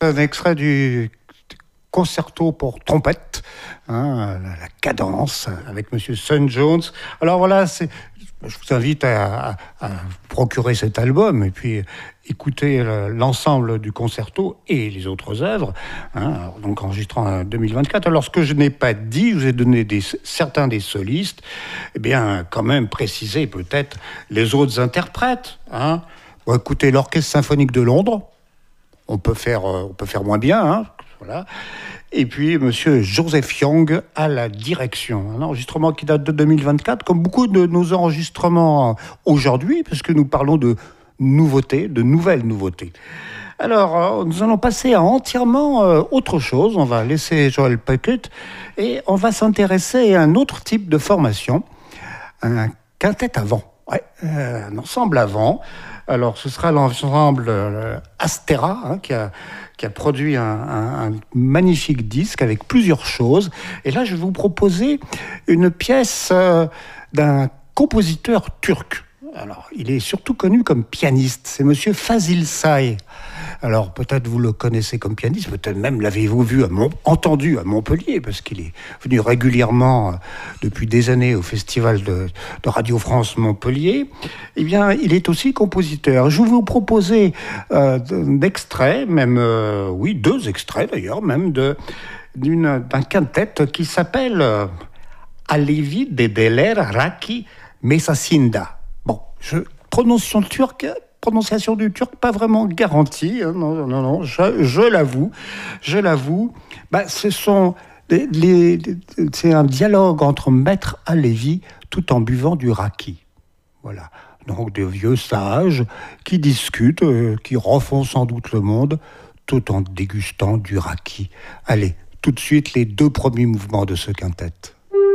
Un extrait du concerto pour trompette, la cadence avec Monsieur Sun Jones. Alors voilà, je vous invite à procurer cet album et puis écouter l'ensemble du concerto et les autres œuvres, donc enregistrant en 2024. Alors ce que je n'ai pas dit, je vous ai donné certains des solistes, eh bien quand même préciser peut-être les autres interprètes. Bon, écoutez, l'Orchestre symphonique de Londres, on peut faire moins bien, voilà. Et puis Monsieur Joseph Young à la direction. Un enregistrement qui date de 2024, comme beaucoup de nos enregistrements aujourd'hui, parce que nous parlons de nouveautés, de nouvelles nouveautés. Alors, nous allons passer à entièrement autre chose. On va laisser Joel Puckett et on va s'intéresser à un autre type de formation, un quintet à vent. Ouais, un ensemble à vent. Alors, ce sera l'ensemble Astera qui a produit un magnifique disque avec plusieurs choses. Et là, je vais vous proposer une pièce d'un compositeur turc. Alors, il est surtout connu comme pianiste. C'est Monsieur Fazil Say. Alors, peut-être vous le connaissez comme pianiste, peut-être même l'avez-vous entendu à Montpellier, parce qu'il est venu régulièrement, depuis des années, au Festival de Radio France Montpellier. Eh bien, il est aussi compositeur. Je vais vous proposer d'extraits, même, deux extraits d'ailleurs, même d'un quintet qui s'appelle Alevi Dedeler Raki Mesasinda. Bon, prononciation du turc pas vraiment garantie, non, je l'avoue. C'est un dialogue entre maître Alevi tout en buvant du raki. Voilà, donc des vieux sages qui discutent, qui refont sans doute le monde tout en dégustant du raki. Allez, tout de suite les 2 premiers mouvements de ce quintet.